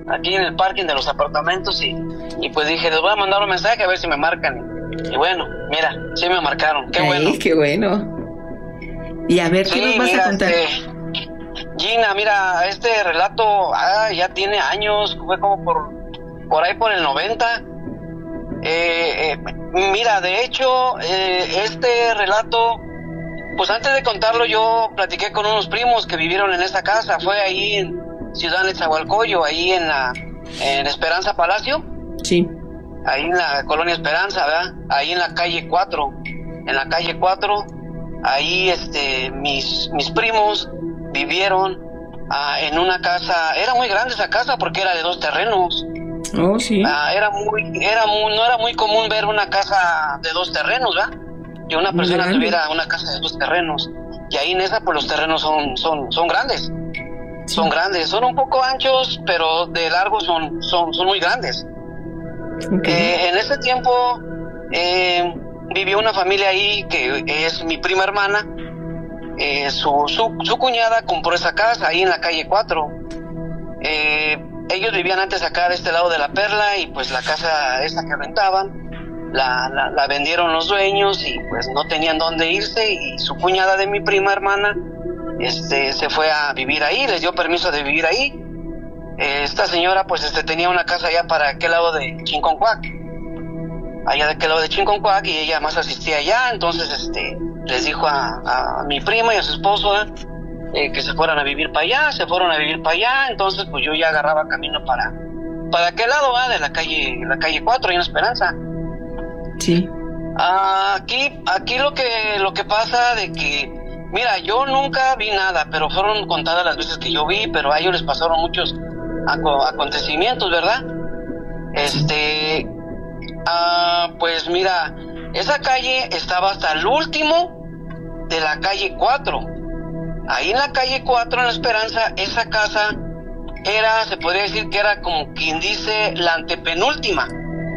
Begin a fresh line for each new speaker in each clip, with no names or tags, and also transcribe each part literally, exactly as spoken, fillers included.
aquí en el parking de los apartamentos y, y pues dije, les voy a mandar un mensaje a ver si me marcan. Y bueno, mira, sí me marcaron, qué
Ay,
bueno.
qué bueno. Y a ver, ¿qué
Sí,
nos vas
mira,
a contar?
Este, Gina, mira, este relato ah, ya tiene años, fue como por, por ahí por el noventa. Eh, eh, mira, de hecho, eh, este relato, pues antes de contarlo yo platiqué con unos primos que vivieron en esa casa, fue ahí en Ciudad Nezahualcóyotl, ahí en la en Esperanza Palacio.
Sí.
Ahí en la colonia Esperanza, ¿verdad? Ahí en la calle cuatro, en la calle cuatro, ahí este, mis, mis primos vivieron ah, en una casa, era muy grande esa casa porque era de dos terrenos.
Oh, sí.
Ah, era muy, era muy, no era muy común ver una casa de dos terrenos, ¿verdad? Que una
Muy
persona
grande.
tuviera una casa de dos terrenos. Y ahí en esa, pues los terrenos son, son, son grandes.
Sí.
Son grandes, son un poco anchos, pero de largo son, son, son muy grandes.
Okay.
Eh, en ese tiempo eh, vivió una familia ahí que es mi prima hermana. Eh, su, su, su cuñada compró esa casa ahí en la calle cuatro. Eh, ellos vivían antes acá de este lado de la Perla y pues la casa esa que rentaban la, la, la vendieron los dueños y pues no tenían dónde irse y su cuñada de mi prima hermana este, se fue a vivir ahí, les dio permiso de vivir ahí. Esta señora pues este tenía una casa allá para aquel lado de Chinconcuac, allá de aquel lado de Chinconcuac, y ella más asistía allá, entonces este les dijo a, a mi prima y a su esposo ¿eh? Eh, que se fueran a vivir para allá, se fueron a vivir para allá, entonces pues yo ya agarraba camino para para aquel lado ¿eh? de la calle la calle cuatro, ahí en Esperanza.
Sí.
Ah, aquí aquí lo que lo que pasa de que mira, yo nunca vi nada, pero fueron contadas las veces que yo vi, pero a ellos les pasaron muchos acontecimientos, ¿verdad? Este, ah, pues mira, esa calle estaba hasta el último de la calle cuatro. Ahí en la calle cuatro, en la Esperanza, esa casa era, se podría decir que era como quien dice la antepenúltima.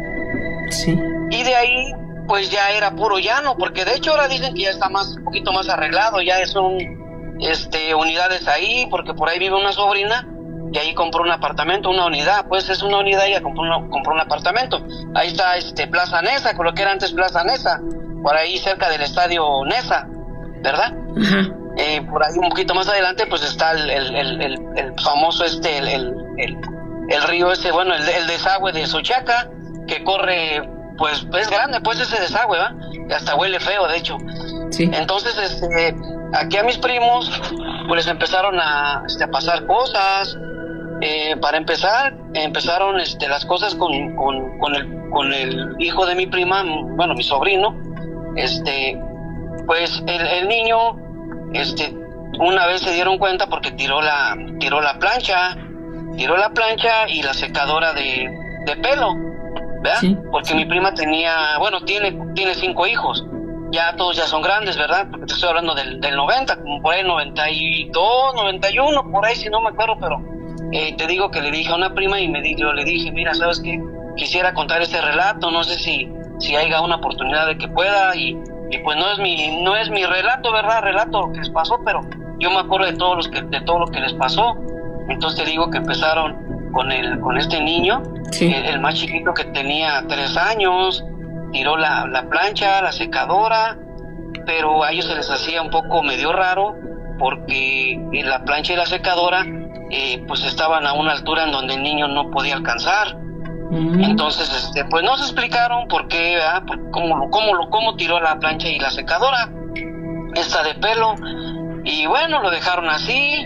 Sí.
Y de ahí, pues ya era puro llano, porque de hecho ahora dicen que ya está más, un poquito más arreglado, ya son, este, unidades ahí, porque por ahí vive una sobrina. Y ahí compró un apartamento, una unidad, pues es una unidad y ya compró, una, compró un apartamento. Ahí está este Plaza Nesa, con lo que era antes Plaza Nesa, por ahí cerca del estadio Nesa, ¿verdad?
Ajá.
Eh, por ahí un poquito más adelante pues está el, el, el, el, el famoso este, el, el, el, el río ese, bueno, el, el desagüe de Xochaca, que corre, pues es grande, pues ese desagüe, ¿verdad? Y hasta huele feo, de hecho.
Sí.
Entonces, este, aquí a mis primos, pues les empezaron a, este, a pasar cosas. Eh, para empezar, empezaron este, las cosas con, con, con, el, con el hijo de mi prima, bueno, mi sobrino. Este, pues el, el niño, este, una vez se dieron cuenta porque tiró la, tiró la plancha, tiró la plancha y la secadora de, de pelo, ¿verdad?
Sí.
Porque mi prima tenía, bueno, tiene, tiene cinco hijos. Ya todos ya son grandes, ¿verdad? Porque te estoy hablando del, del noventa, como por ahí noventa y dos, noventa y uno, por ahí si no me acuerdo, pero eh, te digo que le dije a una prima y me di, yo le dije, mira, ¿sabes qué? Quisiera contar este relato, no sé si, si haya una oportunidad de que pueda y, y pues no es mi, no es mi relato, ¿verdad? Relato lo que les pasó, pero yo me acuerdo de todos los que, de todo lo que les pasó. Entonces te digo que empezaron con el, con este niño,
Sí.
el, el más chiquito que tenía tres años, tiró la, la plancha, la secadora, pero a ellos se les hacía un poco medio raro porque la plancha y la secadora eh, pues estaban a una altura en donde el niño no podía alcanzar.
Mm.
Entonces este, pues no se explicaron por qué, ¿verdad? Por cómo, cómo, cómo tiró la plancha y la secadora esta de pelo, y bueno, lo dejaron así.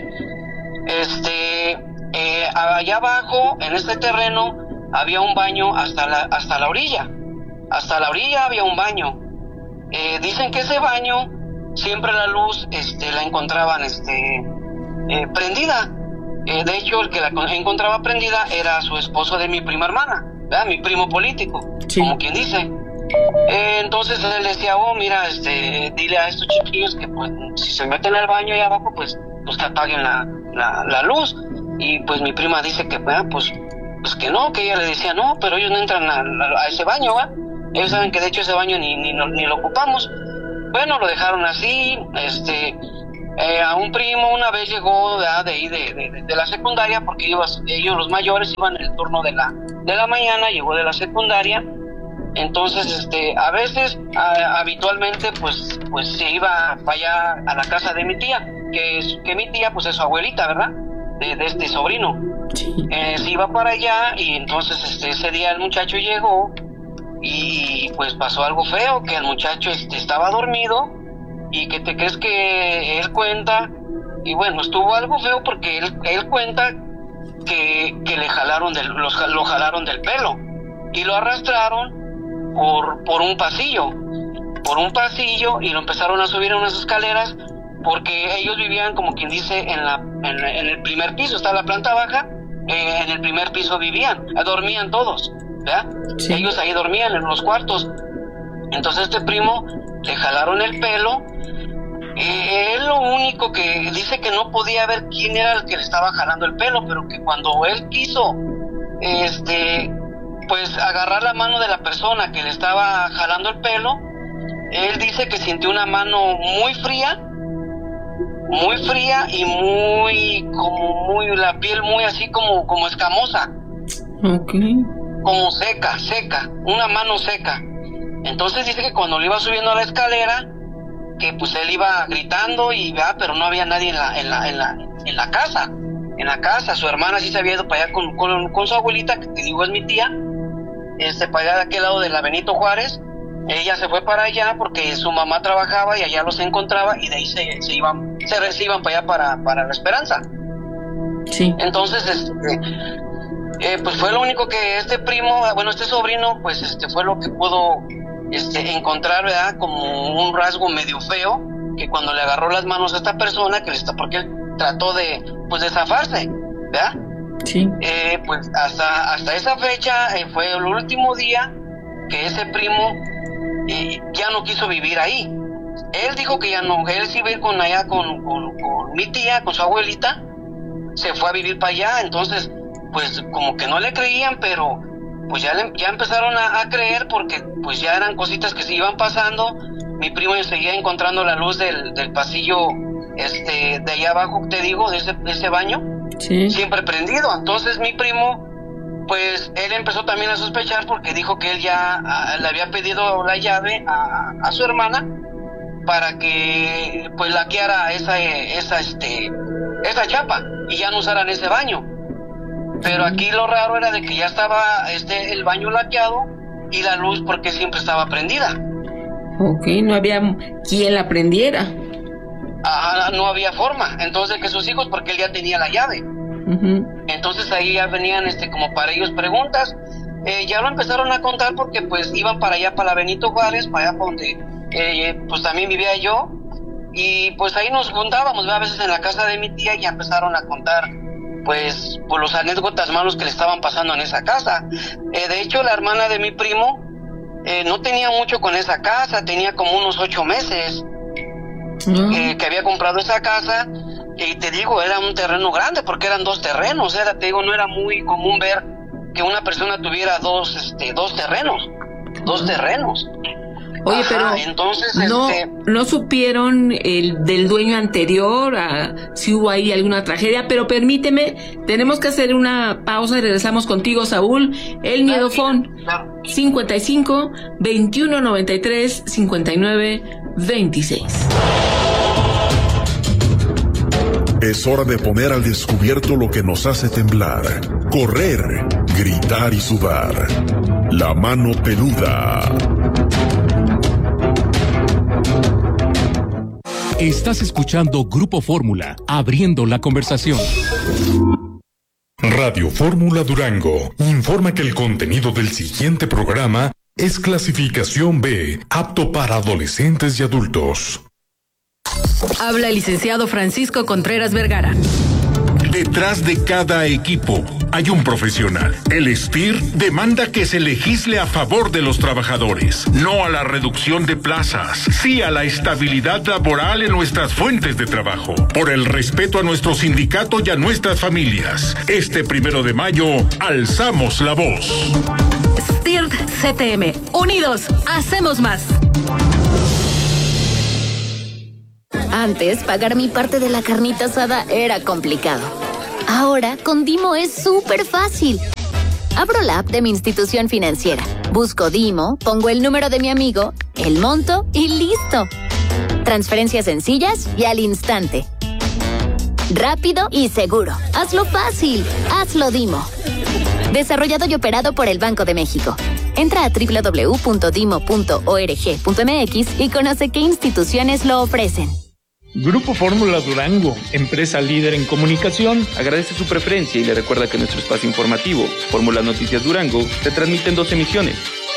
Este eh, allá abajo en este terreno había un baño hasta la, hasta la orilla. Hasta la orilla había un baño. Eh, dicen que ese baño siempre la luz este, la encontraban este, eh, prendida. Eh, de hecho, el que la encontraba prendida era su esposo de mi prima hermana, ¿verdad? Mi primo político,
Sí.
como quien dice. Eh, entonces él decía, oh, mira, este, dile a estos chiquillos que pues, si se meten al baño ahí abajo, pues, pues que apaguen la, la, la luz. Y pues mi prima dice que, ¿verdad? pues, pues que no, que ella le decía, no, pero ellos no entran a, a, a ese baño, ¿va? Ellos saben que de hecho ese baño ni, ni, ni lo ocupamos. Bueno, lo dejaron así, este, Eh, a un primo una vez llegó de, de ahí de, de, de la secundaria, porque ellos, ellos los mayores iban en el turno de la, de la mañana, llegó de la secundaria. Entonces, este, a veces, a, habitualmente, pues, pues se iba para allá a la casa de mi tía, que, es, que mi tía, pues es su abuelita, ¿verdad? De, de este sobrino.
Sí.
Eh, se iba para allá y entonces este, ese día el muchacho llegó y pues pasó algo feo, que el muchacho este, estaba dormido y que te crees que él cuenta, y bueno, estuvo algo feo porque él, él cuenta que, que le jalaron del, los, lo jalaron del pelo y lo arrastraron por, por un pasillo, por un pasillo y lo empezaron a subir a unas escaleras porque ellos vivían, como quien dice, en, la, en, en el primer piso, está la planta baja, eh, en el primer piso vivían, dormían todos, ¿verdad? Sí. Ellos ahí dormían en los cuartos. Entonces este primo le jalaron el pelo. Eh, él lo único que dice que no podía ver quién era el que le estaba jalando el pelo, pero que cuando él quiso, este, pues agarrar la mano de la persona que le estaba jalando el pelo, él dice que sintió una mano muy fría, muy fría y muy, como muy, la piel muy así como, como escamosa.
Okay.
Como seca, seca, una mano seca. Entonces dice que cuando le iba subiendo a la escalera, que pues él iba gritando y va, pero no había nadie en la, en la, en la, en la casa, en la casa. Su hermana sí se había ido para allá con, con, con su abuelita, que te digo es mi tía, este, para allá de aquel lado de la Benito Juárez. Ella se fue para allá porque su mamá trabajaba y allá los encontraba y de ahí se, se iban, se, se iban para allá para, para La Esperanza.
Sí.
Entonces, este, eh, pues fue lo único que este primo, bueno, este sobrino, pues este fue lo que pudo este encontrar, ¿verdad? Como un rasgo medio feo, que cuando le agarró las manos a esta persona, que le está, porque él trató de, pues de zafarse, ¿verdad?
Sí.
Eh, pues hasta, hasta esa fecha eh, fue el último día que ese primo eh, ya no quiso vivir ahí. Él dijo que ya no, él sí iba a ir con allá con, con, con mi tía, con su abuelita, se fue a vivir para allá. Entonces, pues como que no le creían, pero pues ya, le, ya empezaron a, a creer porque pues ya eran cositas que se iban pasando. Mi primo seguía encontrando la luz del, del pasillo este de allá abajo, te digo, de ese, de ese baño,
sí,
siempre prendido. Entonces mi primo, pues él empezó también a sospechar porque dijo que él ya a, le había pedido la llave a, a su hermana para que pues laqueara esa, esa, este, esa chapa y ya no usaran ese baño. Pero aquí lo raro era de que ya estaba este el baño laqueado y la luz porque siempre estaba prendida.
Ok, no había quien la prendiera.
Ajá, no había forma. Entonces que sus hijos, porque él ya tenía la llave.
Uh-huh.
Entonces ahí ya venían este como para ellos preguntas. Eh, ya lo empezaron a contar porque pues iban para allá, para la Benito Juárez, para allá para donde eh, pues también vivía yo. Y pues ahí nos juntábamos, a veces en la casa de mi tía, y ya empezaron a contar pues por los anécdotas malos que le estaban pasando en esa casa. Eh, de hecho, la hermana de mi primo eh, no tenía mucho con esa casa, tenía como unos ocho meses uh-huh. eh, que había comprado esa casa. Y te digo, era un terreno grande porque eran dos terrenos. Era, te digo, no era muy común ver que una persona tuviera dos, este, dos terrenos, dos terrenos.
Oye,
Ajá,
pero
entonces,
no,
este...
no supieron el del dueño anterior, a, si hubo ahí alguna tragedia, pero permíteme, tenemos que hacer una pausa y regresamos contigo, Saúl. El Miedofón,
claro.
cincuenta y cinco, veintiuno noventa y tres, cincuenta y nueve, veintiséis.
Es hora de poner al descubierto lo que nos hace temblar, correr, gritar y sudar. La mano peluda.
Estás escuchando Grupo Fórmula, abriendo la conversación.
Radio Fórmula Durango informa que el contenido del siguiente programa es clasificación B, apto para adolescentes y adultos.
Habla el licenciado Francisco Contreras Vergara.
Detrás de cada equipo hay un profesional. El S T I R demanda que se legisle a favor de los trabajadores, no a la reducción de plazas, sí a la estabilidad laboral en nuestras fuentes de trabajo, por el respeto a nuestro sindicato y a nuestras familias. Este primero de mayo, alzamos la voz.
S T I R C T M, unidos, hacemos más.
Antes, pagar mi parte de la carnita asada era complicado. Ahora, con Dimo es súper fácil. Abro la app de mi institución financiera, busco Dimo, pongo el número de mi amigo, el monto y listo. Transferencias sencillas y al instante. Rápido y seguro. Hazlo fácil. Hazlo Dimo. Desarrollado y operado por el Banco de México. Entra a doble u doble u doble u punto dimo punto org punto m x y conoce qué instituciones lo ofrecen.
Grupo Fórmula Durango, empresa líder en comunicación,
agradece su preferencia y le recuerda que nuestro espacio informativo, Fórmula Noticias Durango, se transmite en dos emisiones.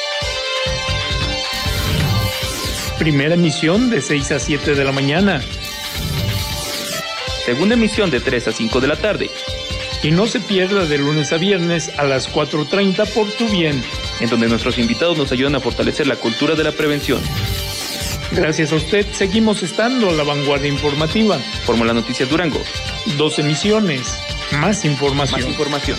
Primera emisión de seis a siete de la mañana.
Segunda emisión de tres a cinco de la tarde.
Y no se pierda de lunes a viernes a las cuatro treinta por Tu Bien,
en donde nuestros invitados nos ayudan a fortalecer la cultura de la prevención.
Gracias a usted, seguimos estando a la vanguardia informativa.
Fórmula Noticias Durango.
Dos emisiones, más información.
Más información.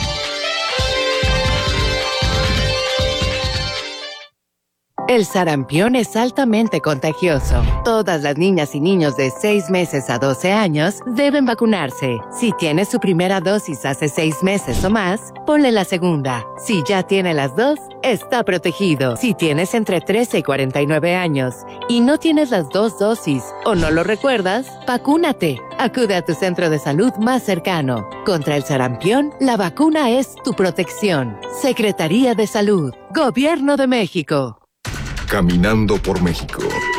El sarampión es altamente contagioso. Todas las niñas y niños de seis meses a doce años deben vacunarse. Si tiene su primera dosis hace seis meses o más, ponle la segunda. Si ya tiene las dos, está protegido. Si tienes entre trece y cuarenta y nueve años y no tienes las dos dosis o no lo recuerdas, vacúnate. Acude a tu centro de salud más cercano. Contra el sarampión, la vacuna es tu protección. Secretaría de Salud. Gobierno de México.
Caminando por México.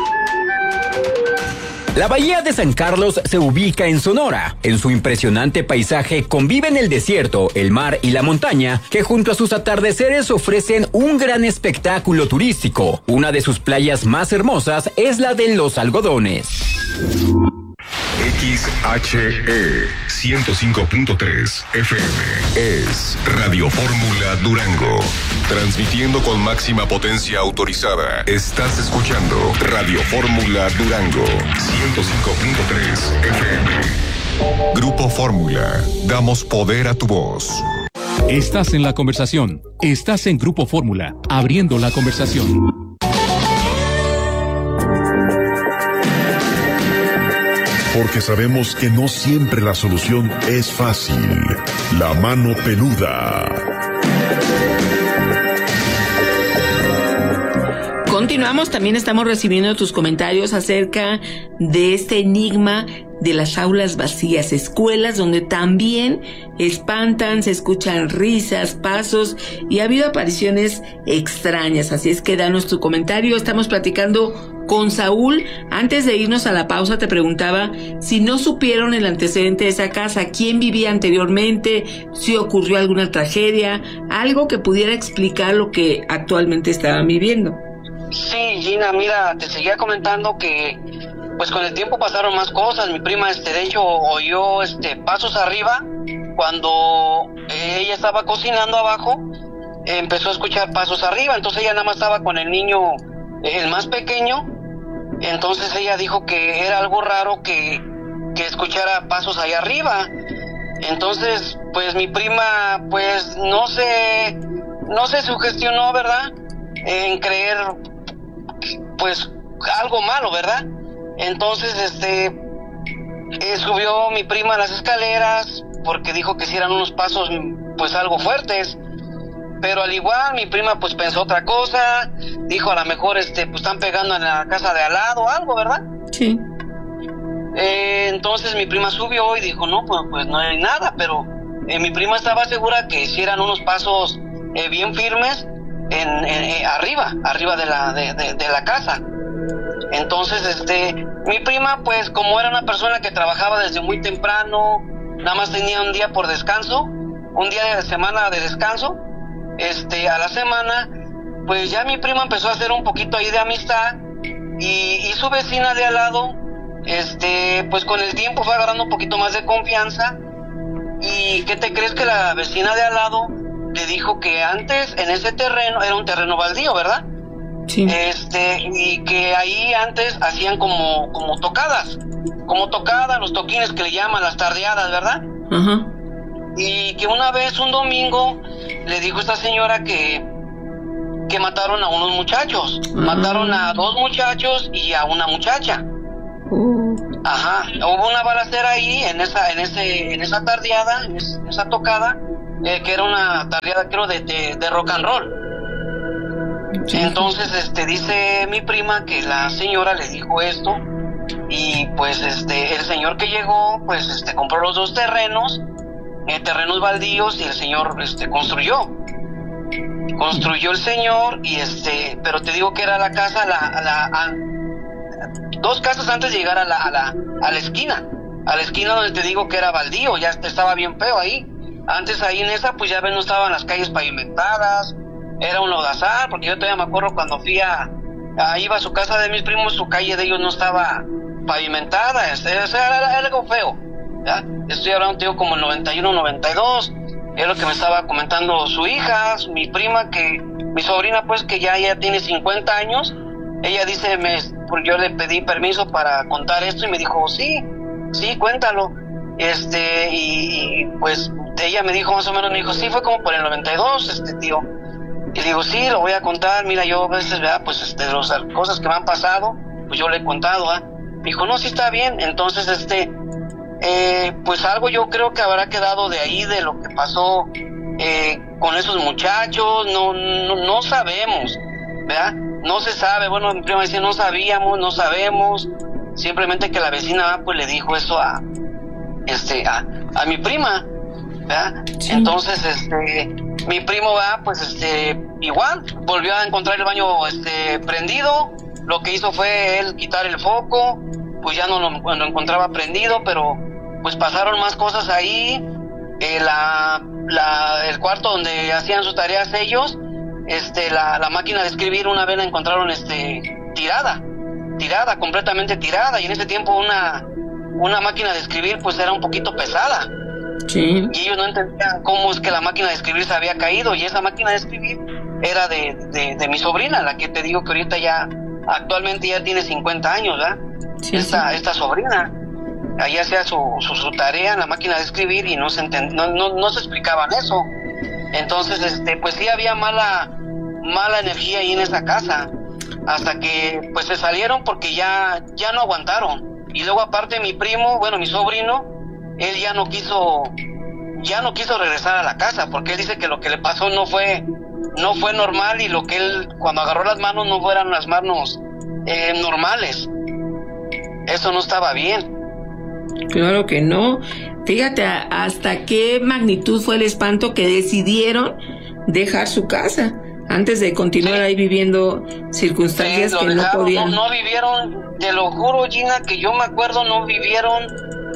La Bahía de San Carlos se ubica en Sonora. En su impresionante paisaje conviven el desierto, el mar y la montaña, que junto a sus atardeceres ofrecen un gran espectáculo turístico. Una de sus playas más hermosas es la de Los Algodones.
X H E ciento cinco punto tres F M es Radio Fórmula Durango. Transmitiendo con máxima potencia autorizada. Estás escuchando Radio Fórmula Durango ciento cinco punto tres F M. Grupo Fórmula. Damos poder a tu voz.
Estás en la conversación. Estás en Grupo Fórmula. Abriendo la conversación.
Porque sabemos que no siempre la solución es fácil. La mano peluda.
Continuamos, también estamos recibiendo tus comentarios acerca de este enigma de las aulas vacías, escuelas donde también espantan, se escuchan risas, pasos y ha habido apariciones extrañas. Así es que danos tu comentario. Estamos platicando con Saúl. Antes de irnos a la pausa te preguntaba si no supieron el antecedente de esa casa, quién vivía anteriormente, si ocurrió alguna tragedia, algo que pudiera explicar lo que actualmente estaban viviendo.
Sí, Gina, mira, te seguía comentando que pues con el tiempo pasaron más cosas. Mi prima, este, de hecho, oyó este pasos arriba cuando ella estaba cocinando abajo. Eh, empezó a escuchar pasos arriba, entonces ella nada más estaba con el niño, el más pequeño. Entonces ella dijo que era algo raro que, que escuchara pasos allá arriba. Entonces, pues mi prima, pues no se, no se sugestionó, ¿verdad? En creer, pues, algo malo, ¿verdad? Entonces, este, eh, subió mi prima a las escaleras porque dijo que si eran unos pasos, pues, algo fuertes. Pero al igual, mi prima, pues, pensó otra cosa. Dijo, a lo mejor, este, pues, están pegando en la casa de al lado o algo, ¿verdad?
Sí.
Eh, entonces mi prima subió y dijo, no, pues, pues no hay nada. Pero eh, mi prima estaba segura que si eran unos pasos eh, bien firmes en, en eh, arriba, arriba de la, de, de, de la casa. Entonces, este, mi prima, pues, como era una persona que trabajaba desde muy temprano, nada más tenía un día por descanso, un día de semana de descanso, este, a la semana, pues ya mi prima empezó a hacer un poquito ahí de amistad y, y su vecina de al lado, este, pues con el tiempo fue agarrando un poquito más de confianza. ¿Y qué te crees? Que la vecina de al lado le dijo que antes en ese terreno, era un terreno baldío, ¿verdad?
Sí.
Este, y que ahí antes hacían como, como tocadas, como tocadas, los toquines que le llaman, las tardeadas, ¿verdad?
Ajá.
Y que una vez, un domingo, le dijo esta señora que, que mataron a unos muchachos, uh-huh. Mataron a dos muchachos y a una muchacha. Uh. Ajá, hubo una balacera ahí en esa, en ese, en esa tardeada, en esa tocada, eh, que era una tardeada creo de, de, de rock and roll. Sí. Entonces, este, dice mi prima que la señora le dijo esto, y pues este, el señor que llegó, pues este, compró los dos terrenos, eh, terrenos baldíos, y el señor este, construyó. Construyó el señor, y este, pero te digo que era la casa, la, la, a, dos casas antes de llegar a la, a la, a la esquina, a la esquina donde te digo que era baldío, ya estaba bien feo ahí. Antes ahí en esa, pues ya ves, no estaban las calles pavimentadas, era un lodazal, porque yo todavía me acuerdo cuando fui a, a iba a su casa de mis primos, su calle de ellos no estaba pavimentada, este, era, era algo feo, ¿ya? Estoy hablando, te digo, como el noventa y uno, noventa y dos, es lo que me estaba comentando su hija, mi prima, que, mi sobrina, pues, que ya, ya tiene cincuenta años, ella dice, me, yo le pedí permiso para contar esto, y me dijo, sí, sí, cuéntalo, este, y, y pues, ella me dijo, más o menos, me dijo, sí, fue como por el noventa y dos, este, tío, y digo, sí, lo voy a contar, mira, yo a veces, ¿verdad? Pues, este, las cosas que me han pasado, pues yo le he contado, ¿ah? Me dijo, no, sí está bien, entonces, este, eh, pues algo yo creo que habrá quedado de ahí, de lo que pasó, eh, con esos muchachos, no, no, no sabemos, ¿verdad? No se sabe, bueno, mi prima decía, no sabíamos, no sabemos, simplemente que la vecina, pues, le dijo eso a, este, a, a mi prima, ¿verdad? Sí. Entonces, este, mi primo va, pues, este, igual, volvió a encontrar el baño, este, prendido, lo que hizo fue él quitar el foco, pues ya no lo, lo encontraba prendido, pero, pues, pasaron más cosas ahí, eh, la, la, el cuarto donde hacían sus tareas ellos, este, la, la máquina de escribir una vez la encontraron, este, tirada, tirada, completamente tirada, y en ese tiempo una, una máquina de escribir, pues, era un poquito pesada.
Sí.
Y ellos no entendían cómo es que la máquina de escribir se había caído, y esa máquina de escribir era de, de, de mi sobrina, la que te digo que ahorita ya, actualmente ya tiene cincuenta años, ¿verdad? Sí, esta, sí. esta sobrina, allá hacía su, su, su tarea en la máquina de escribir y no se entend, no, no, no se explicaban eso. Entonces, este, pues sí había mala, mala energía ahí en esa casa, hasta que, pues se salieron porque ya, ya no aguantaron. Y luego aparte mi primo, bueno, mi sobrino, él ya no quiso, ya no quiso regresar a la casa, porque él dice que lo que le pasó no fue, no fue normal, y lo que él, cuando agarró las manos, no fueran las manos eh, normales. Eso no estaba bien.
Claro que no. Fíjate hasta qué magnitud fue el espanto que decidieron dejar su casa antes de continuar sí. ahí viviendo circunstancias sí, que dejaron, no podían.
No, no vivieron, te lo juro, Gina, que yo me acuerdo, no vivieron.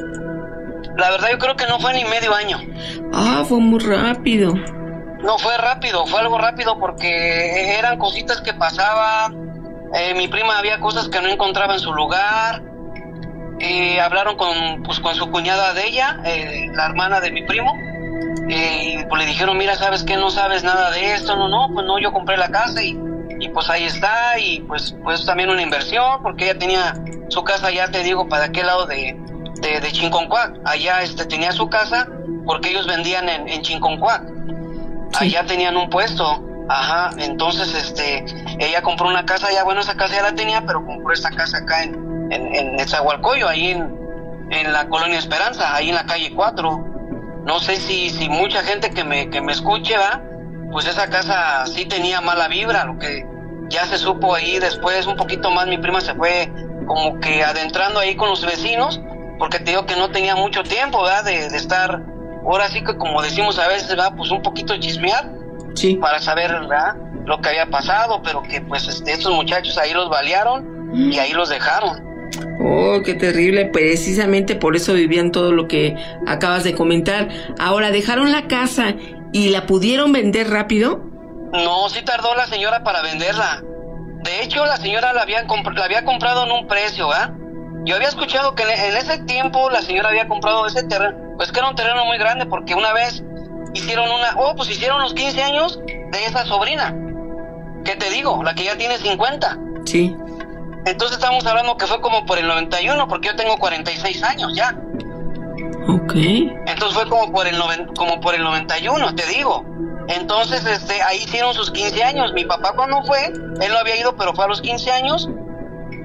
La verdad yo creo que no fue ni medio año.
Ah, fue muy rápido.
No, fue rápido, fue algo rápido porque eran cositas que pasaban. Eh, mi prima había cosas que no encontraba en su lugar. Eh, hablaron con, pues, con su cuñada de ella, eh, la hermana de mi primo. Eh, y pues le dijeron, mira, ¿sabes qué? No sabes nada de esto. No, no, pues no, yo compré la casa y, y pues ahí está. Y pues, pues también una inversión porque ella tenía su casa, ya te digo, para aquel lado de... de, de Chinconcuac, allá este tenía su casa porque ellos vendían en, en Chinconcuac, sí. Allá tenían un puesto, ajá, entonces este, ella compró una casa allá, bueno, esa casa ya la tenía, pero compró esta casa acá en, en, en Nezahualcóyotl, ahí en, en la Colonia Esperanza, ahí en la calle cuatro, no sé si, si mucha gente que me, que me escuche, ¿va? Pues esa casa sí tenía mala vibra, lo que ya se supo ahí después, un poquito más, mi prima se fue como que adentrando ahí con los vecinos, porque te digo que no tenía mucho tiempo, ¿verdad? De, de estar, ahora sí que como decimos a veces, ¿verdad? Pues un poquito chismear,
sí,
para saber, ¿verdad? Lo que había pasado, pero que pues este, estos muchachos ahí los balearon mm. y ahí los dejaron.
Oh, qué terrible, precisamente por eso vivían todo lo que acabas de comentar. Ahora, ¿dejaron la casa y la pudieron vender rápido?
No, sí tardó la señora para venderla. De hecho, la señora la, habían comp- la había comprado en un precio, ¿verdad? Yo había escuchado que en ese tiempo la señora había comprado ese terreno, pues que era un terreno muy grande, porque una vez hicieron una, oh, pues hicieron los quince años de esa sobrina, ¿qué te digo? La que ya tiene cincuenta.
Sí.
Entonces estamos hablando que fue como por el noventa y uno, porque yo tengo cuarenta y seis años ya.
Ok.
Entonces fue como por el noven, como por el noventa y uno, te digo. Entonces, este, ahí hicieron sus quince años. Mi papá cuando fue, él no había ido, pero fue a los quince años.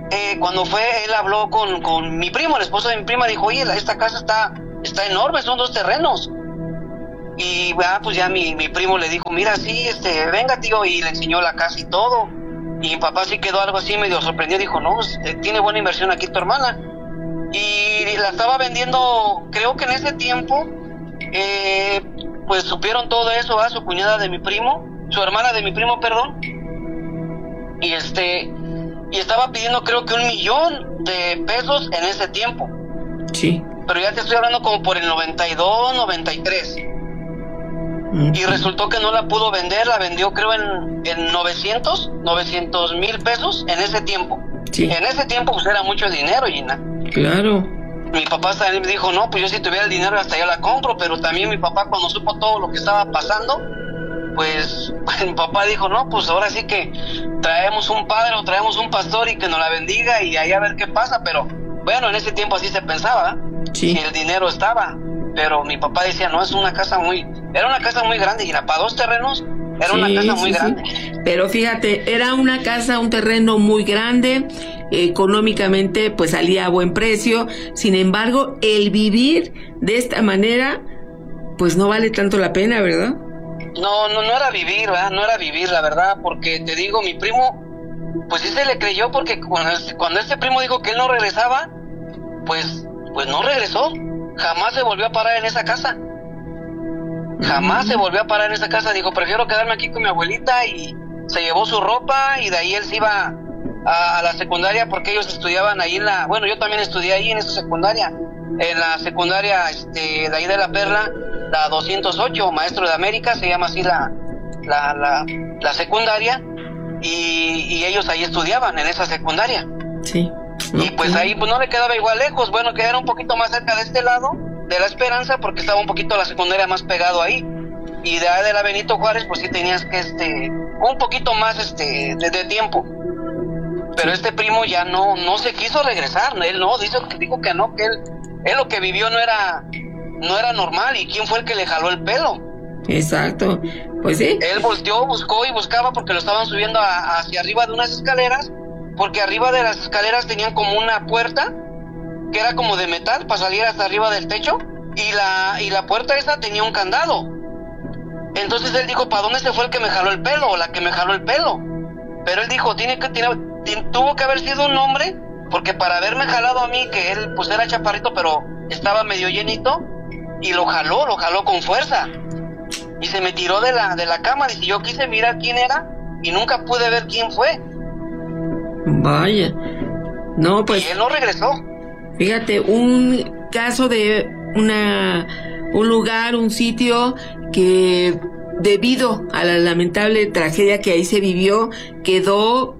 eh, cuando fue, él habló con, con mi primo, el esposo de mi prima, dijo, oye, esta casa está, está enorme, son dos terrenos. Y ah, pues ya mi, mi primo le dijo, mira, sí, este, venga tío, y le enseñó la casa y todo. Y mi papá sí quedó algo así medio sorprendido, dijo, no, tiene buena inversión aquí tu hermana. Y la estaba vendiendo, creo que en ese tiempo, eh, pues supieron todo eso a su cuñada de mi primo, su hermana de mi primo, perdón. Y este, y estaba pidiendo creo que un millón de pesos en ese tiempo.
Sí.
Pero ya te estoy hablando como por el noventa y dos, noventa y tres. Y resultó que no la pudo vender, la vendió creo en, en novecientos mil pesos en ese tiempo.
Sí.
En ese tiempo pues era mucho dinero, Gina.
Claro.
Mi papá también me dijo, no, pues yo si tuviera el dinero hasta yo la compro, pero también mi papá cuando supo todo lo que estaba pasando, pues, pues mi papá dijo, no, pues ahora sí que traemos un padre o traemos un pastor y que nos la bendiga y ahí a ver qué pasa, pero bueno, en ese tiempo así se pensaba,
sí.
Si el dinero estaba, pero mi papá decía, no, es una casa muy, era una casa muy grande, y para dos terrenos, era sí, una casa muy sí, grande.
Sí. Pero fíjate, era una casa, un terreno muy grande, económicamente pues salía a buen precio, sin embargo, el vivir de esta manera, pues no vale tanto la pena, ¿verdad?
No, no, no era vivir, ¿verdad? No era vivir, la verdad, porque te digo, mi primo, pues sí se le creyó, porque cuando este, cuando este primo dijo que él no regresaba, pues, pues no regresó, jamás se volvió a parar en esa casa. Jamás se volvió a parar en esa casa, dijo, prefiero quedarme aquí con mi abuelita, y se llevó su ropa y de ahí él se iba a, a la secundaria porque ellos estudiaban ahí en la, bueno, yo también estudié ahí en esa secundaria, en la secundaria este, de ahí de La Perla, la doscientos ocho, Maestro de América, se llama así la, la, la, la secundaria, y, y ellos ahí estudiaban en esa secundaria.
Sí.
Y pues ahí pues no le quedaba igual lejos, bueno, que era un poquito más cerca de este lado de La Esperanza, porque estaba un poquito la secundaria más pegado ahí, y de ahí de la Benito Juárez pues sí tenías que este un poquito más este de, de tiempo, pero este primo ya no no se quiso regresar, él no, dice, dijo que no, que él él lo que vivió no era no era normal, y quién fue el que le jaló el pelo.
Exacto, pues sí.
Él volteó, buscó y buscaba porque lo estaban subiendo a, hacia arriba de unas escaleras, porque arriba de las escaleras tenían como una puerta que era como de metal para salir hasta arriba del techo, y la y la puerta esa tenía un candado. Entonces él dijo, ¿para dónde se fue el que me jaló el pelo o la que me jaló el pelo? Pero él dijo, tiene que tiene, tiene, tuvo que haber sido un hombre, porque para haberme jalado a mí, que él pues era chaparrito pero estaba medio llenito, y lo jaló, lo jaló con fuerza, y se me tiró de la de la cama. Dice, yo quise mirar quién era y nunca pude ver quién fue.
Vaya, no, pues.
Y él no regresó.
Fíjate, un caso de una un lugar, un sitio que debido a la lamentable tragedia que ahí se vivió, quedó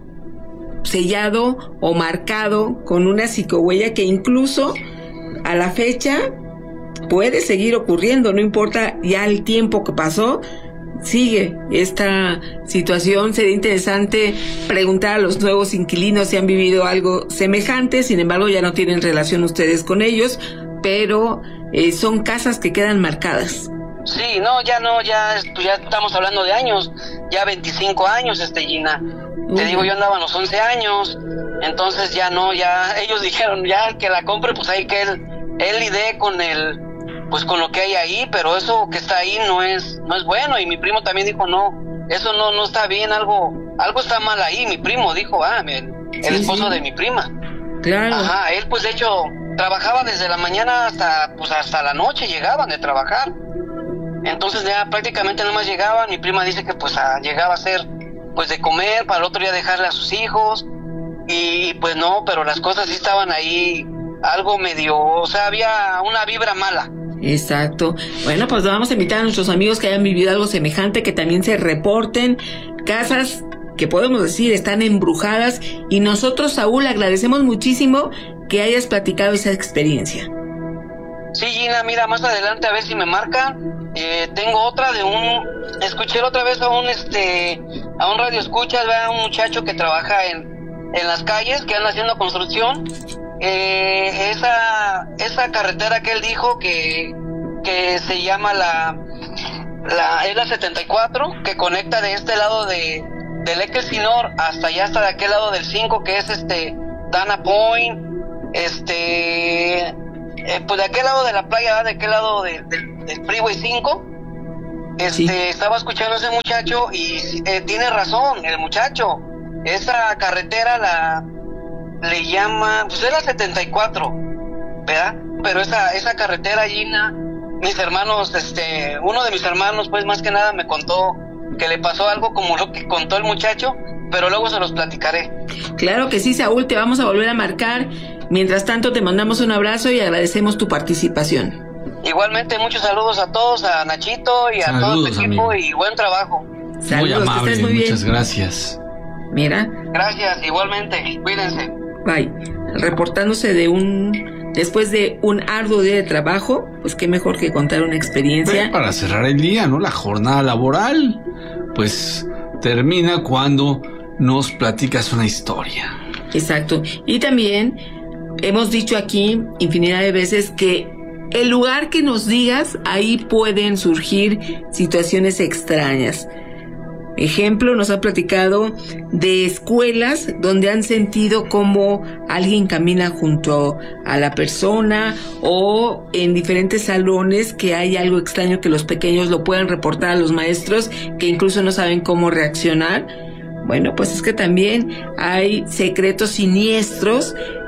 sellado o marcado con una psicohuella que incluso a la fecha puede seguir ocurriendo, no importa ya el tiempo que pasó, sigue esta situación. Sería interesante preguntar a los nuevos inquilinos si han vivido algo semejante, sin embargo ya no tienen relación ustedes con ellos, pero eh, son casas que quedan marcadas.
Sí, no, ya no, ya, ya estamos hablando de años, ya veinticinco años, este Gina. Te uh. digo, yo andaba a los once años, entonces ya no, ya ellos dijeron, ya que la compre, pues ahí que él, él lidie con el, pues con lo que hay ahí, pero eso que está ahí no es, no es bueno. Y mi primo también dijo, no, eso no, no está bien, algo, algo está mal ahí. Mi primo dijo, ah, el, el sí, esposo sí. de mi prima.
Claro.
Ajá, él pues de hecho trabajaba desde la mañana hasta, pues hasta la noche llegaban de trabajar. Entonces ya prácticamente nada más llegaban. Mi prima dice que pues a, llegaba a hacer pues de comer, para el otro día dejarle a sus hijos, y pues no, pero las cosas sí estaban ahí algo medio, o sea, había una vibra mala.
Exacto. Bueno, pues vamos a invitar a nuestros amigos que hayan vivido algo semejante, que también se reporten. Casas que podemos decir están embrujadas, y nosotros, Saúl, agradecemos muchísimo que hayas platicado esa experiencia.
Sí, Gina, mira, más adelante a ver si me marcan. Eh, tengo otra de un, escuché otra vez a un este, a un radio escuchas, ¿verdad? Un muchacho que trabaja en, en las calles, que anda haciendo construcción. Eh, esa, esa carretera que él dijo que, que se llama la, la, es la setenta y cuatro, que conecta de este lado de, del Eque Sinor hasta allá, hasta de aquel lado del cinco, que es este, Dana Point, este, eh, pues de aquel lado de la playa, de aquel lado de, de, del Freeway cinco, este, sí. Estaba escuchando a ese muchacho y eh, tiene razón, el muchacho, esa carretera la, le llama, pues es la setenta y cuatro, ¿verdad? Pero esa, esa carretera, Gina, mis hermanos, este, uno de mis hermanos, pues más que nada me contó que le pasó algo como lo que contó el muchacho, pero luego se los platicaré.
Claro que sí, Saúl, te vamos a volver a marcar. Mientras tanto, te mandamos un abrazo y agradecemos tu participación.
Igualmente, muchos saludos a todos, a Nachito y a saludos, todo tu equipo, amigo. Y buen trabajo.
Saludos,
muy amable,
que estés muy
muchas
bien.
Gracias.
Mira.
Gracias, igualmente, cuídense.
Bye. Reportándose de un... Después de un arduo día de trabajo, pues qué mejor que contar una experiencia.
Pero para cerrar el día, ¿no? La jornada laboral, pues termina cuando nos platicas una historia.
Exacto. Y también hemos dicho aquí infinidad de veces que el lugar que nos digas, ahí pueden surgir situaciones extrañas. Ejemplo, nos ha platicado de escuelas donde han sentido como alguien camina junto a la persona, o en diferentes salones que hay algo extraño que los pequeños lo pueden reportar a los maestros, que incluso no saben cómo reaccionar. Bueno, pues es que también hay secretos siniestros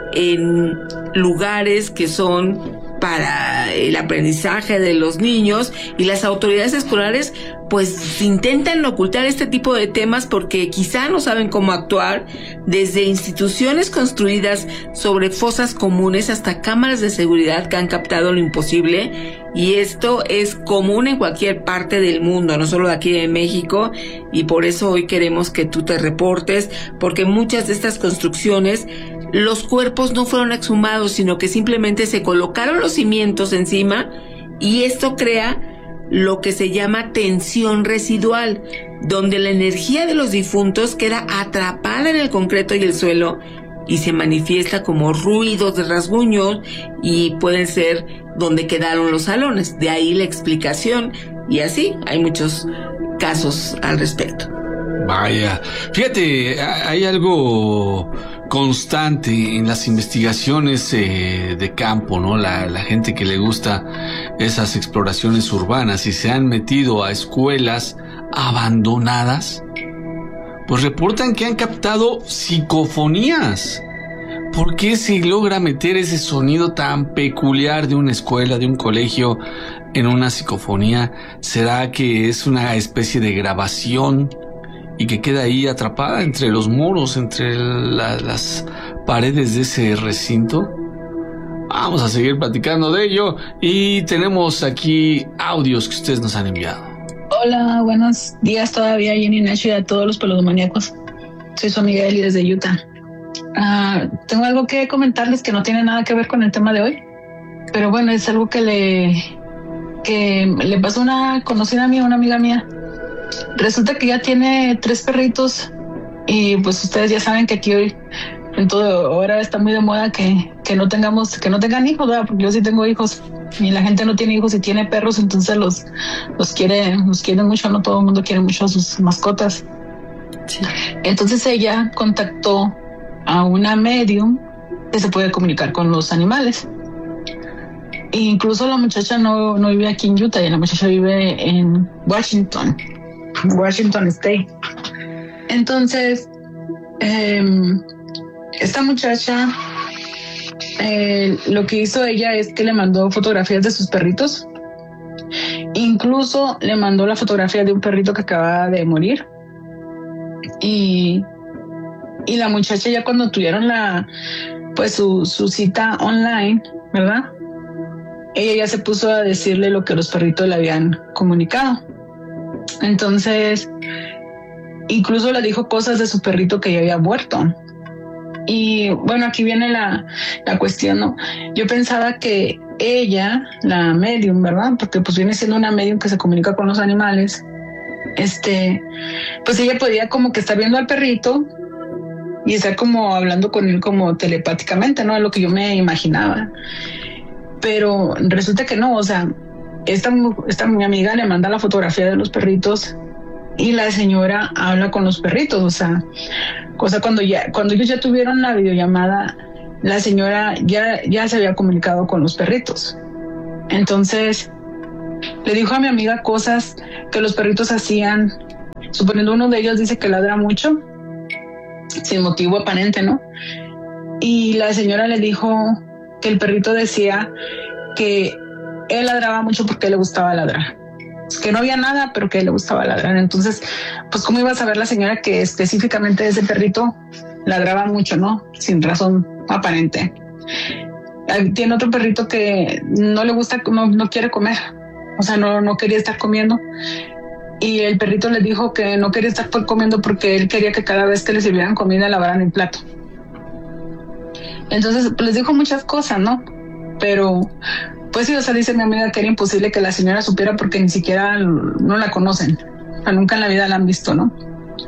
en lugares que son para el aprendizaje de los niños, y las autoridades escolares pues intentan ocultar este tipo de temas porque quizá no saben cómo actuar, desde instituciones construidas sobre fosas comunes hasta cámaras de seguridad que han captado lo imposible, y esto es común en cualquier parte del mundo, no solo aquí de México, y por eso hoy queremos que tú te reportes, porque muchas de estas construcciones, los cuerpos no fueron exhumados, sino que simplemente se colocaron los cimientos encima, y esto crea lo que se llama tensión residual, donde la energía de los difuntos queda atrapada en el concreto y el suelo y se manifiesta como ruidos de rasguños, y pueden ser donde quedaron los salones. De ahí la explicación, y así hay muchos casos al respecto.
Vaya, fíjate, hay algo constante en las investigaciones eh, de campo, ¿no? La, la gente que le gusta esas exploraciones urbanas y se han metido a escuelas abandonadas, pues reportan que han captado psicofonías. ¿Por qué se logra meter ese sonido tan peculiar de una escuela, de un colegio, en una psicofonía? ¿Será que es una especie de grabación y que queda ahí atrapada entre los muros, entre la, las paredes de ese recinto? Vamos a seguir platicando de ello, y tenemos aquí audios que ustedes nos han enviado.
Hola, buenos días todavía, Jenny, Nacho, y a todos los peludomaníacos. Soy su amiga Eli desde Utah. Uh, tengo algo que comentarles que no tiene nada que ver con el tema de hoy, pero bueno, es algo que le que le pasó a una conocida mía, una amiga mía. Resulta que ya tiene tres perritos, y pues ustedes ya saben que aquí hoy en todo ahora está muy de moda que, que no tengamos, que no tengan hijos, ¿verdad? Porque yo sí tengo hijos y la gente no tiene hijos y tiene perros, entonces los, los quiere, los quiere mucho, no todo el mundo quiere mucho a sus mascotas. Sí. Entonces ella contactó a una medium que se puede comunicar con los animales. E incluso la muchacha no, no vive aquí en Utah, y la muchacha vive en Washington, Washington State. Entonces, eh, esta muchacha, eh, lo que hizo ella es que le mandó fotografías de sus perritos. Incluso le mandó la fotografía de un perrito que acababa de morir. Y, y la muchacha, ya cuando tuvieron la, pues su, su cita online, ¿verdad? Ella ya se puso a decirle lo que los perritos le habían comunicado. Entonces, incluso le dijo cosas de su perrito que ya había muerto. Y bueno, aquí viene la, la cuestión, ¿no? Yo pensaba que ella, la medium, ¿verdad? Porque pues viene siendo una medium que se comunica con los animales. Este, pues ella podía como que estar viendo al perrito y estar como hablando con él como telepáticamente, ¿no? Es lo que yo me imaginaba. Pero resulta que no, o sea, esta, esta mi amiga le manda la fotografía de los perritos y la señora habla con los perritos, o sea, cosa cuando ya, cuando ellos ya tuvieron la videollamada, la señora ya, ya se había comunicado con los perritos. Entonces, le dijo a mi amiga cosas que los perritos hacían, suponiendo uno de ellos dice que ladra mucho, sin motivo aparente, ¿no? Y la señora le dijo que el perrito decía que él ladraba mucho porque le gustaba ladrar, que no había nada, pero que le gustaba ladrar. Entonces, pues cómo iba a saber la señora que específicamente ese perrito ladraba mucho, ¿no? Sin razón aparente. Tiene otro perrito que no le gusta, no, no quiere comer, o sea, no, no quería estar comiendo. Y el perrito le dijo que no quería estar comiendo porque él quería que cada vez que le sirvieran comida lavaran el plato. Entonces, pues, les dijo muchas cosas, ¿no? Pero, pues sí, o sea, dice mi amiga que era imposible que la señora supiera porque ni siquiera no la conocen. O sea, nunca en la vida la han visto, ¿no?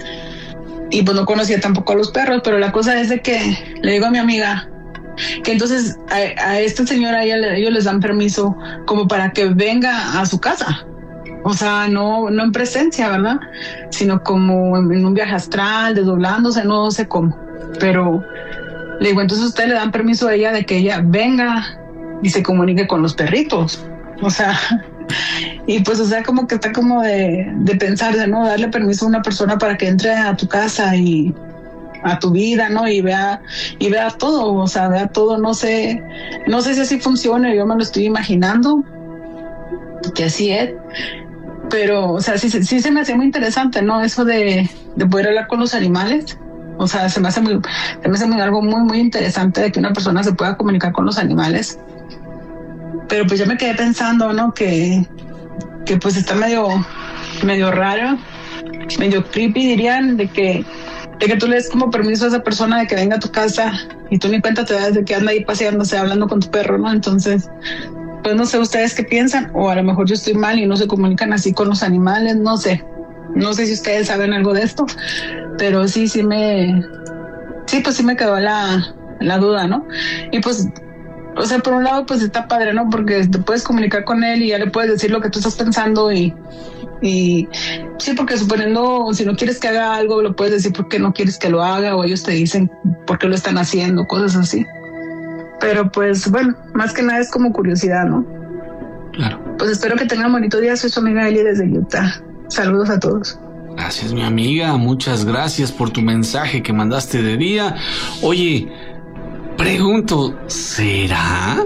Y pues no conocía tampoco a los perros, pero la cosa es de que le digo a mi amiga que entonces a, a esta señora ella, ellos les dan permiso como para que venga a su casa. O sea, no, no en presencia, ¿verdad? Sino como en, en un viaje astral, desdoblándose, no sé cómo. Pero le digo, entonces ustedes le dan permiso a ella de que ella venga y se comunique con los perritos. O sea, y pues, o sea, como que está como de, de pensar, de no darle permiso a una persona para que entre a tu casa y a tu vida, ¿no? Y vea, y vea todo, o sea, vea todo, no sé, no sé si así funciona, yo me lo estoy imaginando, que así es, pero, o sea, sí, sí se me hace muy interesante, ¿no? Eso de, de poder hablar con los animales, o sea, se me hace muy, se me hace muy, algo muy, muy interesante de que una persona se pueda comunicar con los animales, pero pues yo me quedé pensando, ¿no? Que, que pues está medio, medio raro, medio creepy, dirían, de que de que tú le des como permiso a esa persona de que venga a tu casa y tú ni cuenta te das de que anda ahí paseándose, hablando con tu perro, ¿no? Entonces, pues no sé ustedes qué piensan, o a lo mejor yo estoy mal y no se comunican así con los animales, no sé. No sé si ustedes saben algo de esto, pero sí, sí me... Sí, pues sí me quedó la, la duda, ¿no? Y pues, o sea, por un lado, pues está padre, ¿no? Porque te puedes comunicar con él y ya le puedes decir lo que tú estás pensando y... Y sí, porque suponiendo, si no quieres que haga algo, lo puedes decir porque no quieres que lo haga, o ellos te dicen por qué lo están haciendo, cosas así. Pero pues bueno, más que nada es como curiosidad, ¿no?
Claro.
Pues espero que tengan un bonito día. Soy su amiga Eli desde Utah. Saludos a todos.
Gracias, mi amiga. Muchas gracias por tu mensaje que mandaste de día. Oye, pregunto, ¿será?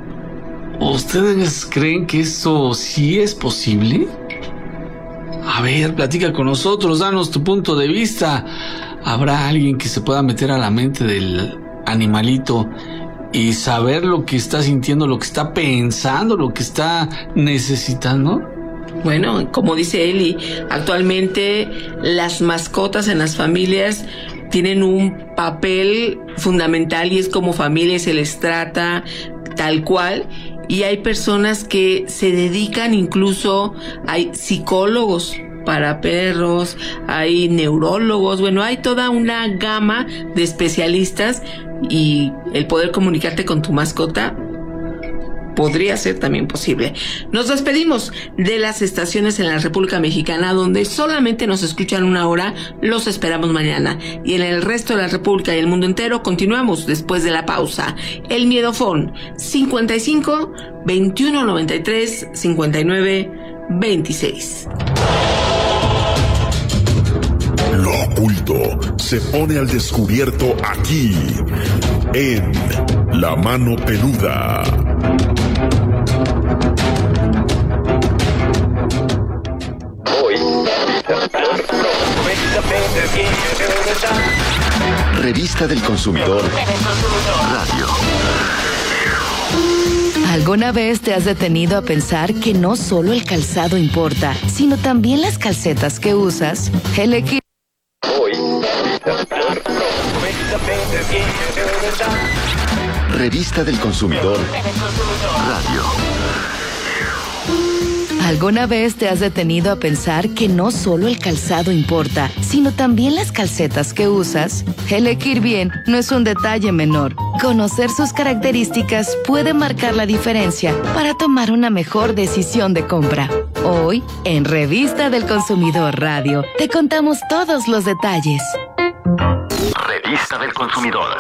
¿Ustedes creen que eso sí es posible? A ver, platica con nosotros, danos tu punto de vista. ¿Habrá alguien que se pueda meter a la mente del animalito y saber lo que está sintiendo, lo que está pensando, lo que está necesitando?
Bueno, como dice Eli, actualmente las mascotas en las familias tienen un papel fundamental y es como familia se les trata tal cual. Y hay personas que se dedican, incluso hay psicólogos para perros, hay neurólogos, bueno, hay toda una gama de especialistas y el poder comunicarte con tu mascota podría ser también posible. Nos despedimos de las estaciones en la República Mexicana donde solamente nos escuchan una hora. Los esperamos mañana. Y en el resto de la República y el mundo entero continuamos después de la pausa. El Miedofón cincuenta y cinco, veintiuno noventa y tres, cincuenta y nueve, veintiséis.
Lo oculto se pone al descubierto aquí en La Mano Peluda.
Revista del Consumidor Radio.
¿Alguna vez te has detenido a pensar que no solo el calzado importa, sino también las calcetas que usas? El equipo.
Revista del Consumidor Radio.
¿Alguna vez te has detenido a pensar que no solo el calzado importa, sino también las calcetas que usas? Elegir bien no es un detalle menor. Conocer sus características puede marcar la diferencia para tomar una mejor decisión de compra. Hoy, en Revista del Consumidor Radio, te contamos todos los detalles.
Revista del Consumidor.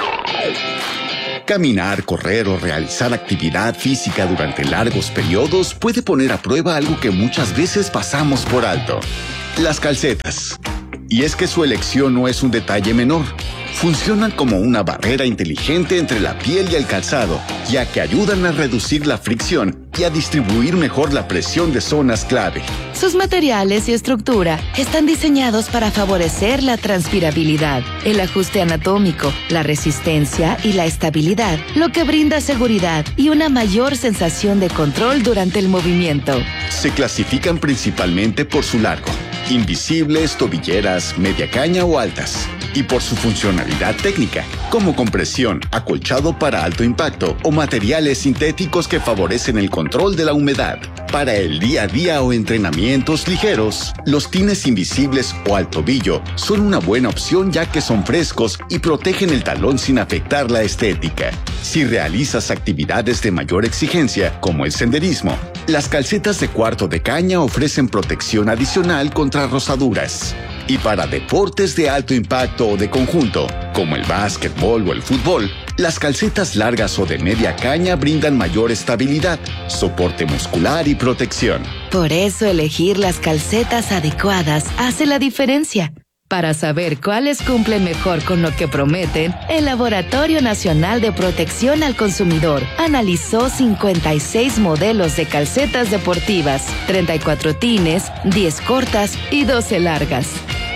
Caminar, correr o realizar actividad física durante largos periodos puede poner a prueba algo que muchas veces pasamos por alto: las calcetas. Y es que su elección no es un detalle menor. Funcionan como una barrera inteligente entre la piel y el calzado, ya que ayudan a reducir la fricción y a distribuir mejor la presión de zonas clave.
Sus materiales y estructura están diseñados para favorecer la transpirabilidad, el ajuste anatómico, la resistencia y la estabilidad, lo que brinda seguridad y una mayor sensación de control durante el movimiento.
Se clasifican principalmente por su largo: invisibles, tobilleras, media caña o altas. Y por su funcionalidad técnica, como compresión, acolchado para alto impacto o materiales sintéticos que favorecen el control de la humedad. Para el día a día o entrenamientos ligeros, los tines invisibles o al tobillo son una buena opción, ya que son frescos y protegen el talón sin afectar la estética. Si realizas actividades de mayor exigencia, como el senderismo, las calcetas de cuarto de caña ofrecen protección adicional contra rozaduras. Y para deportes de alto impacto o de conjunto, como el básquetbol o el fútbol, las calcetas largas o de media caña brindan mayor estabilidad, soporte muscular y protección.
Por eso elegir las calcetas adecuadas hace la diferencia. Para saber cuáles cumplen mejor con lo que prometen, el Laboratorio Nacional de Protección al Consumidor analizó cincuenta y seis modelos de calcetas deportivas, treinta y cuatro tines, diez cortas y doce largas.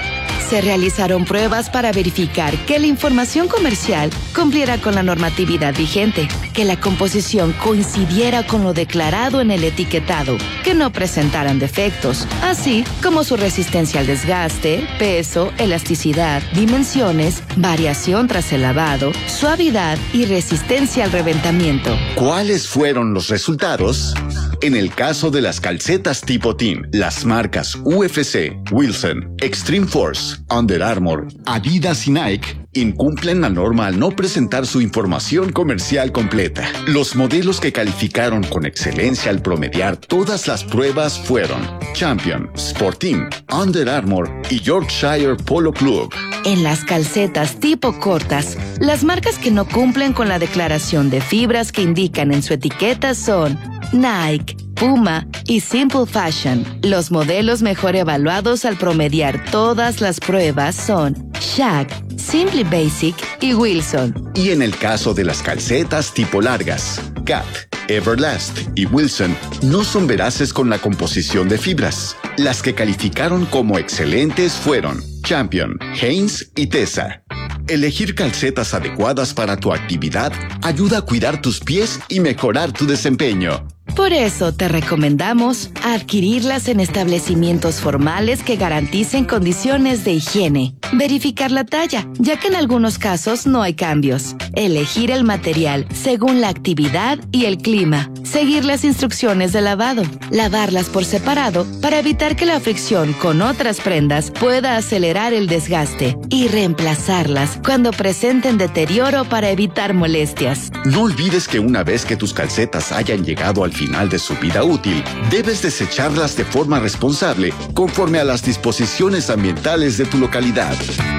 Se realizaron pruebas para verificar que la información comercial cumpliera con la normatividad vigente, que la composición coincidiera con lo declarado en el etiquetado, que no presentaran defectos, así como su resistencia al desgaste, peso, elasticidad, dimensiones, variación tras el lavado, suavidad y resistencia al reventamiento.
¿Cuáles fueron los resultados? En el caso de las calcetas tipo Team, las marcas U F C, Wilson, Extreme Force, Under Armour, Adidas y Nike incumplen la norma al no presentar su información comercial completa. Los modelos que calificaron con excelencia al promediar todas las pruebas fueron Champion, Sporting, Under Armour y Yorkshire Polo Club.
En las calcetas tipo cortas, las marcas que no cumplen con la declaración de fibras que indican en su etiqueta son Nike, Puma y Simple Fashion. Los modelos mejor evaluados al promediar todas las pruebas son Shaq, Simply Basic y Wilson.
Y en el caso de las calcetas tipo largas, Cat, Everlast y Wilson no son veraces con la composición de fibras. Las que calificaron como excelentes fueron Champion, Hanes y Tesa. Elegir calcetas adecuadas para tu actividad ayuda a cuidar tus pies y mejorar tu desempeño.
Por eso te recomendamos adquirirlas en establecimientos formales que garanticen condiciones de higiene. Verificar la talla, ya que en algunos casos no hay cambios. Elegir el material según la actividad y el clima. Seguir las instrucciones de lavado. Lavarlas por separado para evitar que la fricción con otras prendas pueda acelerar el desgaste. Y reemplazarlas cuando presenten deterioro para evitar molestias.
No olvides que una vez que tus calcetas hayan llegado al final de su vida útil, debes desecharlas de forma responsable conforme a las disposiciones ambientales de tu localidad.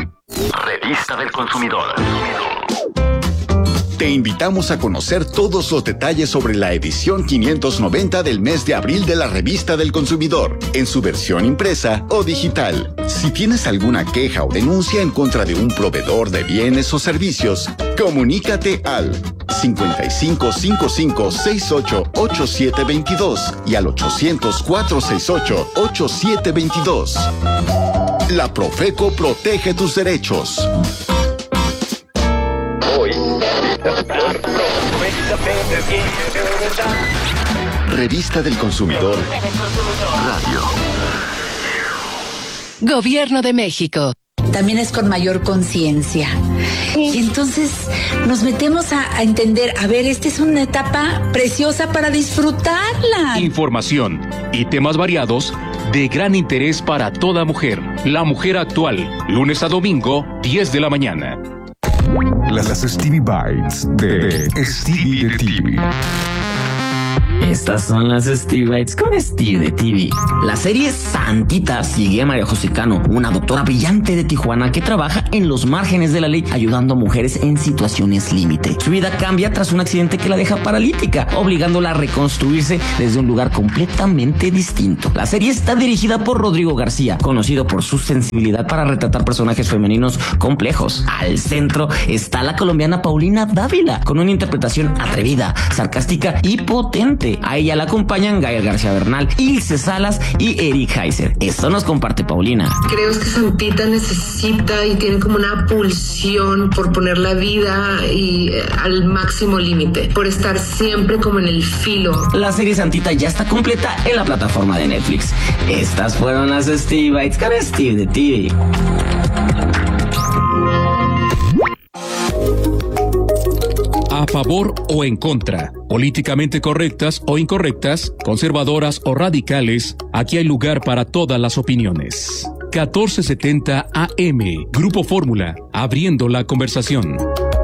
Revista del Consumidor.
Te invitamos a conocer todos los detalles sobre la edición quinientos noventa del mes de abril de la Revista del Consumidor, en su versión impresa o digital. Si tienes alguna queja o denuncia en contra de un proveedor de bienes o servicios, comunícate al cincuenta y cinco cincuenta y cinco sesenta y ocho ochenta y siete veintidós y al ochocientos cuatro sesenta y ocho ochenta y siete veintidós. La Profeco protege tus derechos. Revista del Consumidor Radio.
Gobierno de México.
También es con mayor conciencia. Y entonces nos metemos a, a entender, a ver, esta es una etapa preciosa para disfrutarla.
Información y temas variados de gran interés para toda mujer. La Mujer Actual, lunes a domingo, diez de la mañana.
Las Stevie Bites de Stevie de T V.
Estas son las Stevie Bites con Stevie de T V. La serie Santita sigue a María José Cano, una doctora brillante de Tijuana que trabaja en los márgenes de la ley ayudando a mujeres en situaciones límite. Su vida cambia tras un accidente que la deja paralítica, obligándola a reconstruirse desde un lugar completamente distinto. La serie está dirigida por Rodrigo García, conocido por su sensibilidad para retratar personajes femeninos complejos. Al centro está la colombiana Paulina Dávila, con una interpretación atrevida, sarcástica y potente. A ella la acompañan Gael García Bernal, Ilse Salas y Eric Heiser. Esto nos comparte Paulina.
Creo que Santita necesita y tiene como una pulsión por poner la vida y, eh, al máximo límite, por estar siempre como en el filo.
La serie Santita ya está completa en la plataforma de Netflix. Estas fueron las Stevie Bites con Steve de T V.
A favor o en contra, políticamente correctas o incorrectas, conservadoras o radicales, aquí hay lugar para todas las opiniones. catorce setenta A M, Grupo Fórmula, abriendo la conversación.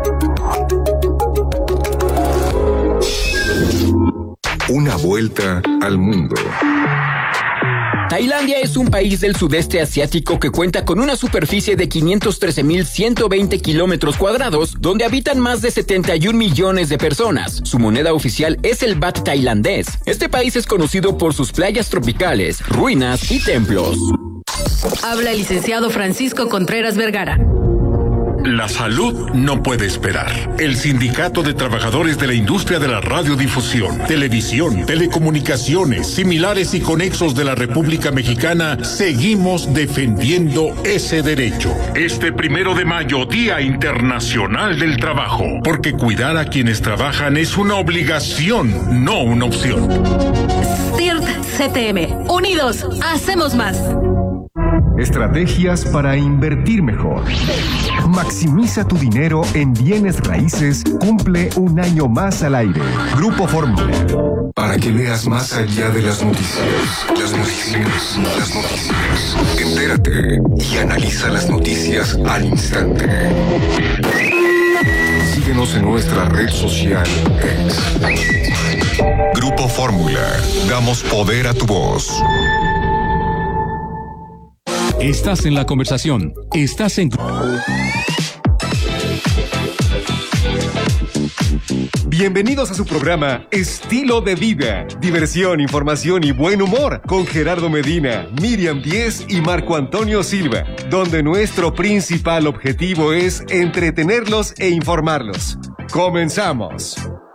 Una vuelta al mundo.
Tailandia es un país del sudeste asiático que cuenta con una superficie de quinientos trece mil ciento veinte kilómetros cuadrados, donde habitan más de setenta y un millones de personas. Su moneda oficial es el baht tailandés. Este país es conocido por sus playas tropicales, ruinas y templos.
Habla el licenciado Francisco Contreras Vergara.
La salud no puede esperar. El Sindicato de Trabajadores de la Industria de la Radiodifusión, Televisión, Telecomunicaciones, similares y conexos de la República Mexicana, seguimos defendiendo ese derecho. Este primero de mayo, Día Internacional del Trabajo, porque cuidar a quienes trabajan es una obligación, no una opción.
S T I R T C T M, unidos, hacemos más.
Estrategias para invertir mejor. Maximiza tu dinero en bienes raíces. Cumple un año más al aire. Grupo Fórmula.
Para que veas más allá de las noticias. Las noticias. Las noticias. Entérate y analiza las noticias al instante. Síguenos en nuestra red social X. Grupo Fórmula. Damos poder a tu voz.
Estás en la conversación. Estás en...
Bienvenidos a su programa Estilo de Vida. Diversión, información y buen humor con Gerardo Medina, Miriam Díez y Marco Antonio Silva, donde nuestro principal objetivo es entretenerlos e informarlos. ¡Comenzamos!